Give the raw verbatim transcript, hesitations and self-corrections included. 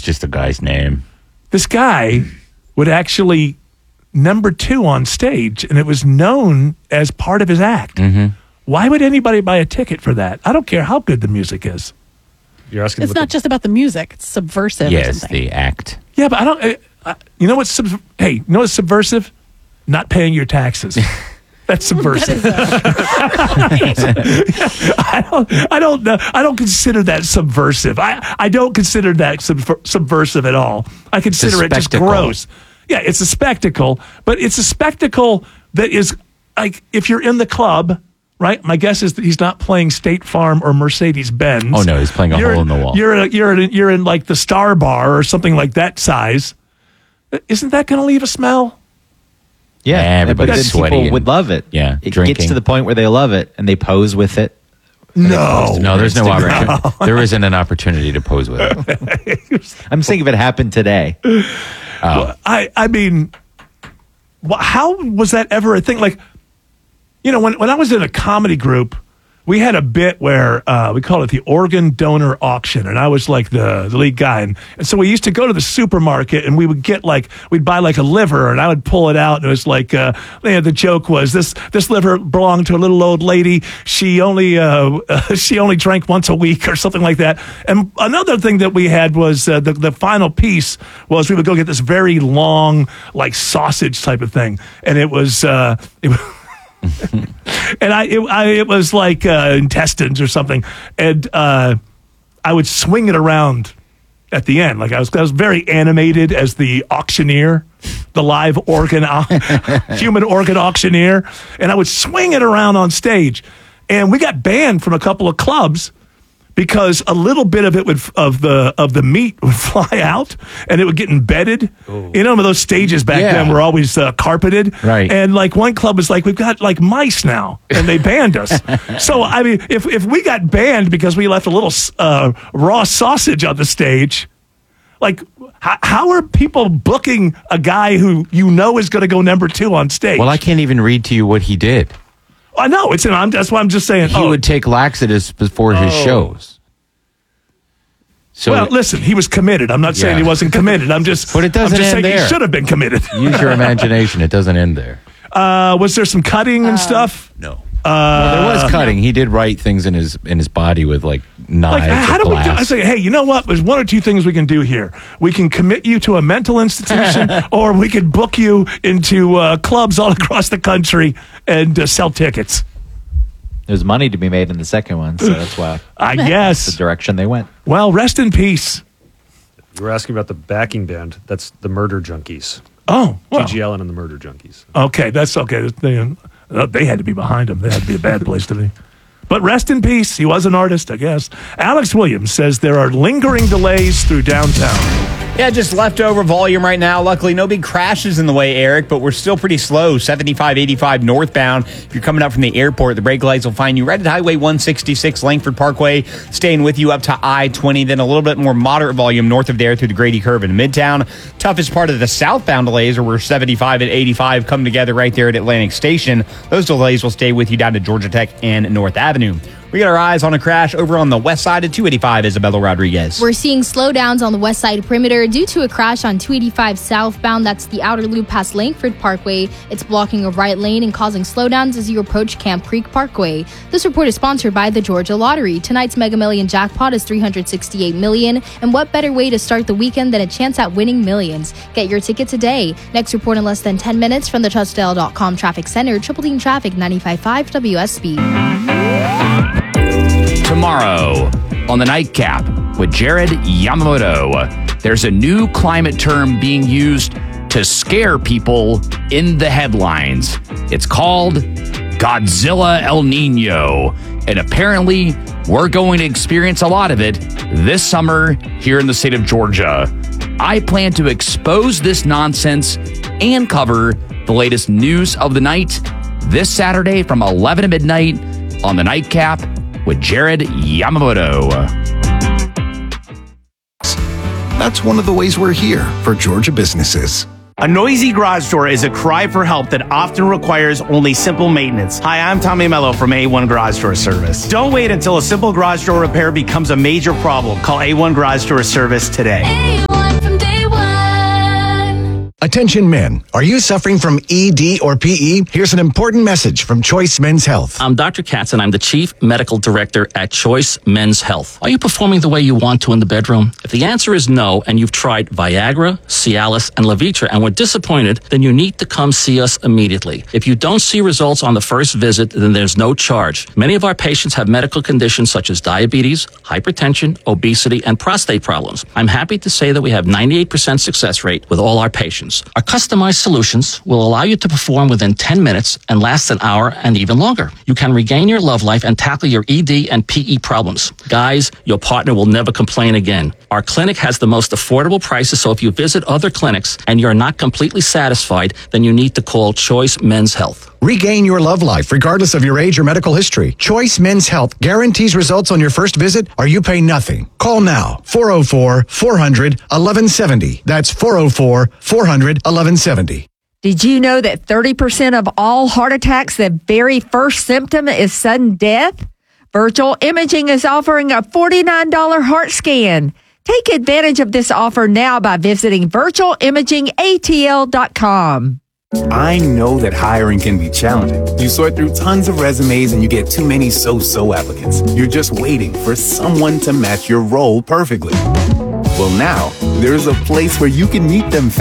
just a guy's name. This guy would actually number two on stage, and it was known as part of his act. Mm-hmm. Why would anybody buy a ticket for that? I don't care how good the music is. You're asking. It's not the, just about the music; it's subversive. Yes, or something. the act. Yeah, but I don't. Uh, uh, you know what's sub- hey? You know what's subversive? Not paying your taxes. That's subversive. I don't. I don't know. I don't consider that subversive. I. I don't consider that sub- subversive at all. I consider it just spectacle. gross. Yeah, it's a spectacle, but it's a spectacle that is like if you're in the club. Right, my guess is that he's not playing State Farm or Mercedes Benz. Oh no, he's playing a you're hole in in, the wall. You're in, you're in, you're in like the Star Bar or something like that size. Isn't that going to leave a smell? Yeah, Yeah, everybody's but then sweaty people and- would love it. yeah, it drinking. gets to the point where they love it and they pose with it. No, No, there's no Instagram. opportunity. There isn't an opportunity to pose with it. I'm saying if it happened today. I I mean, wh- how was that ever a thing? Like, you know, when when I was in a comedy group, we had a bit where uh, we called it the organ donor auction, and I was like the, the lead guy. And, and so we used to go to the supermarket, and we would get like, we'd buy like a liver, and I would pull it out, and it was like, uh, yeah, the joke was this this liver belonged to a little old lady. She only uh, uh, she only drank once a week or something like that. And another thing that we had was uh, the, the final piece was we would go get this very long, like sausage type of thing. And it was, uh, it was and I it, I it was like uh, intestines or something, and uh, I would swing it around at the end. Like I was, I was very animated as the auctioneer, the live organ, human organ auctioneer, and I would swing it around on stage. And we got banned from a couple of clubs because a little bit of it would of the of the meat would fly out and it would get embedded. Ooh. You know, those stages back Yeah. then were always uh, carpeted, Right. And like one club was like, we've got like mice now, and they banned us. So I mean, if if we got banned because we left a little uh, raw sausage on the stage, like how, how are people booking a guy who you know is going to go number two on stage? Well, I can't even read to you what he did. I know it's. I'm, that's why I'm just saying. He oh. would take laxatives before his Oh. shows. So Well, listen, he was committed. I'm not saying Yeah. he wasn't committed. I'm just. But it doesn't I'm just end saying there. he should have been committed. use your imagination. It doesn't end there. Uh, was there some cutting and stuff? No. well, there was cutting. He did write things in his in his body with like knives Like, how or do we do? glass. I say, hey, you know what? There's one or two things we can do here. We can commit you to a mental institution, or we could book you into uh, clubs all across the country and uh, sell tickets. There's money to be made in the second one, so that's why I the guess. direction they went. Well, rest in peace. You were asking about the backing band. That's the Murder Junkies. Oh, well, G G Allen and the Murder Junkies. okay, that's okay. They, uh, they had to be behind him. They had to be a bad place to be. But rest in peace. He was an artist, I guess. Alex Williams says there are lingering delays through downtown. Yeah, just leftover volume right now. Luckily, no big crashes in the way, Eric, but we're still pretty slow. seventy-five eighty-five northbound. If you're coming up from the airport, the brake lights will find you right at Highway one sixty-six, Langford Parkway, staying with you up to I twenty. Then a little bit more moderate volume north of there through the Grady Curve in Midtown. Toughest part of the southbound delays are where seventy-five and eighty-five come together right there at Atlantic Station. Those delays will stay with you down to Georgia Tech and North Avenue. We got our eyes on a crash over on the west side of two eighty-five, Isabella Rodriguez. We're seeing slowdowns on the west side perimeter due to a crash on two eighty-five southbound. That's the outer loop past Langford Parkway. It's blocking a right lane and causing slowdowns as you approach Camp Creek Parkway. This report is sponsored by the Georgia Lottery. Tonight's Mega Million jackpot is three hundred sixty-eight million dollars. And what better way to start the weekend than a chance at winning millions? Get your ticket today. Next report in less than ten minutes from the Touchdale dot com Traffic Center. Triple Team Traffic, ninety-five point five W S B. Tomorrow on the Nightcap with Jared Yamamoto, there's a new climate term being used to scare people in the headlines. It's called Godzilla El Nino, and apparently we're going to experience a lot of it this summer here in the state of Georgia. I plan to expose this nonsense and cover the latest news of the night this Saturday from eleven to midnight on the Nightcap with Jared Yamamoto. That's one of the ways we're here for Georgia businesses. A noisy garage door is a cry for help that often requires only simple maintenance. Hi, I'm Tommy Mello from A one Garage Door Service. Don't wait until a simple garage door repair becomes a major problem. Call A one Garage Door Service today. A one Attention men, are you suffering from E D or P E? Here's an important message from Choice Men's Health. I'm Doctor Katz, and I'm the Chief Medical Director at Choice Men's Health. Are you performing the way you want to in the bedroom? If the answer is no, and you've tried Viagra, Cialis, and Levitra and were disappointed, then you need to come see us immediately. If you don't see results on the first visit, then there's no charge. Many of our patients have medical conditions such as diabetes, hypertension, obesity, and prostate problems. I'm happy to say that we have ninety-eight percent success rate with all our patients. Our customized solutions will allow you to perform within ten minutes and last an hour and even longer. You can regain your love life and tackle your E D and P E problems. Guys, your partner will never complain again. Our clinic has the most affordable prices, so if you visit other clinics and you're not completely satisfied, then you need to call Choice Men's Health. Regain your love life regardless of your age or medical history. Choice Men's Health guarantees results on your first visit or you pay nothing. Call now, four oh four, four hundred, eleven seventy. That's four oh four, four hundred, eleven seventy. Did you know that thirty percent of all heart attacks, the very first symptom is sudden death? Virtual Imaging is offering a forty-nine dollars heart scan. Take advantage of this offer now by visiting virtual imaging A T L dot com. I know that hiring can be challenging. You sort through tons of resumes and you get too many so-so applicants. You're just waiting for someone to match your role perfectly. Well, now, there's a place where you can meet them